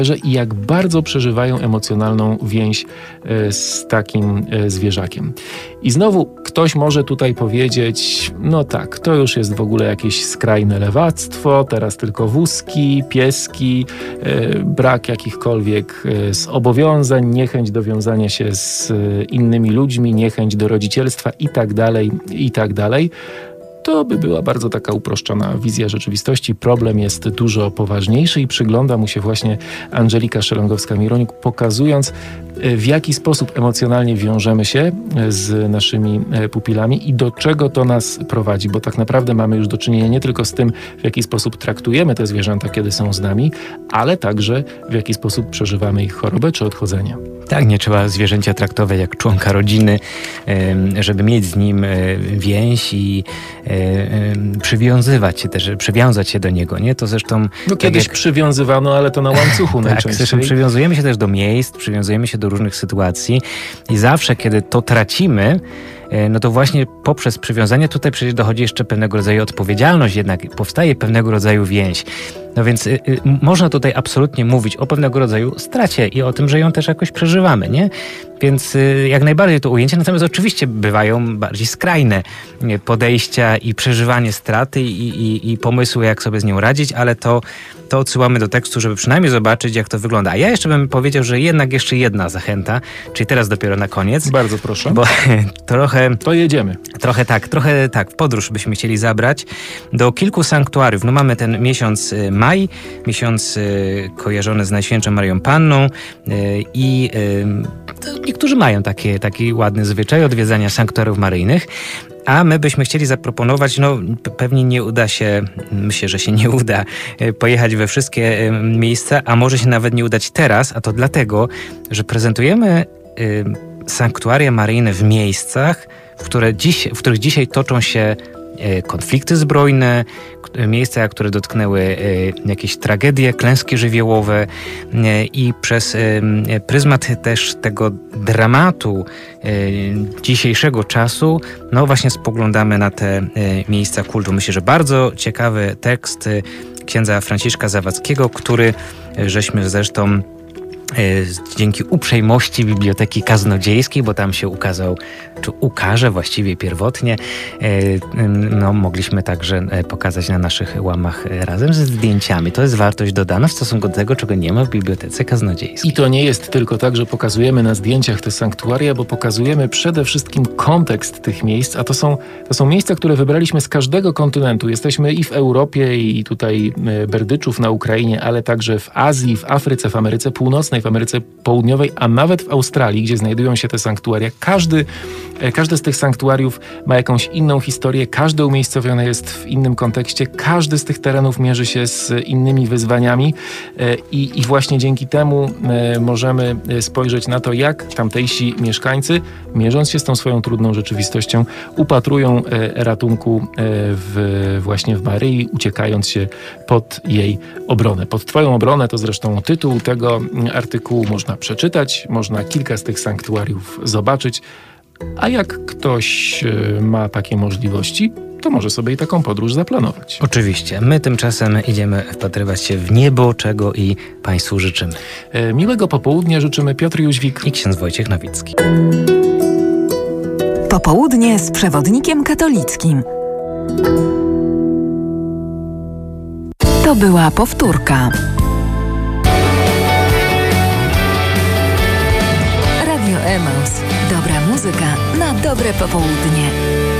i jak bardzo przeżywają emocjonalną więź z takim zwierzakiem. I znowu ktoś może tutaj powiedzieć, no tak, to już jest w ogóle jakieś skrajne lewactwo, teraz tylko wózki, pieski, brak jakichkolwiek zobowiązań, niechęć do wiązania się z innymi ludźmi, niechęć do rodzicielstwa i tak dalej, i tak dalej. To by była bardzo taka uproszczona wizja rzeczywistości. Problem jest dużo poważniejszy i przygląda mu się właśnie Andżelika Szelongowska-Miroń, pokazując, w jaki sposób emocjonalnie wiążemy się z naszymi pupilami i do czego to nas prowadzi, bo tak naprawdę mamy już do czynienia nie tylko z tym, w jaki sposób traktujemy te zwierzęta, kiedy są z nami, ale także w jaki sposób przeżywamy ich chorobę czy odchodzenie. Tak, nie trzeba zwierzęcia traktować jak członka rodziny, żeby mieć z nim więź i przywiązać się do niego, nie? To zresztą... No kiedyś przywiązywano, ale to na łańcuchu najczęściej. Zresztą przywiązujemy się też do miejsc, przywiązujemy się do różnych sytuacji i zawsze, kiedy to tracimy, no to właśnie poprzez przywiązanie tutaj przecież dochodzi jeszcze pewnego rodzaju odpowiedzialność, jednak powstaje pewnego rodzaju więź. No więc można tutaj absolutnie mówić o pewnego rodzaju stracie i o tym, że ją też jakoś przeżywamy, nie? Więc jak najbardziej to ujęcie, natomiast oczywiście bywają bardziej skrajne podejścia i przeżywanie straty i pomysły, jak sobie z nią radzić, ale to odsyłamy do tekstu, żeby przynajmniej zobaczyć, jak to wygląda. A ja jeszcze bym powiedział, że jednak jeszcze jedna zachęta, czyli teraz dopiero na koniec. Bardzo proszę. Bo trochę... To jedziemy. Trochę tak, w podróż byśmy chcieli zabrać do kilku sanktuariów. No mamy ten miesiąc maj, miesiąc kojarzony z Najświętszą Maryją Panną i niektórzy mają taki ładny zwyczaj odwiedzania sanktuariów maryjnych. A my byśmy chcieli zaproponować, no pewnie nie uda się, myślę, że się nie uda pojechać we wszystkie miejsca, a może się nawet nie udać teraz, a to dlatego, że prezentujemy sanktuaria maryjne w miejscach, w których dzisiaj toczą się konflikty zbrojne, miejsca, które dotknęły jakieś tragedie, klęski żywiołowe i przez pryzmat też tego dramatu dzisiejszego czasu, no właśnie spoglądamy na te miejsca kultu. Myślę, że bardzo ciekawy tekst księdza Franciszka Zawadzkiego, który żeśmy zresztą dzięki uprzejmości Biblioteki Kaznodziejskiej, bo tam się ukazał, czy ukaże właściwie pierwotnie, no mogliśmy także pokazać na naszych łamach razem ze zdjęciami. To jest wartość dodana w stosunku do tego, czego nie ma w Bibliotece Kaznodziejskiej. I to nie jest tylko tak, że pokazujemy na zdjęciach te sanktuaria, bo pokazujemy przede wszystkim kontekst tych miejsc, a to są miejsca, które wybraliśmy z każdego kontynentu. Jesteśmy i w Europie, i tutaj Berdyczów na Ukrainie, ale także w Azji, w Afryce, w Ameryce Północnej, w Ameryce Południowej, a nawet w Australii, gdzie znajdują się te sanktuaria. Każde z tych sanktuariów ma jakąś inną historię, każde umiejscowione jest w innym kontekście, każdy z tych terenów mierzy się z innymi wyzwaniami i właśnie dzięki temu możemy spojrzeć na to, jak tamtejsi mieszkańcy, mierząc się z tą swoją trudną rzeczywistością, upatrują ratunku właśnie w Maryi, uciekając się pod jej obronę. Pod Twoją obronę to zresztą tytuł tego artykułu, można przeczytać, można kilka z tych sanktuariów zobaczyć, a jak ktoś ma takie możliwości, to może sobie i taką podróż zaplanować. Oczywiście. My tymczasem idziemy wpatrywać się w niebo, czego i Państwu życzymy. Miłego popołudnia życzymy Piotr Jóźwik i ksiądz Wojciech Nowicki. Popołudnie z przewodnikiem katolickim. To była powtórka. Radio Emaus. Dobra muzyka na dobre popołudnie.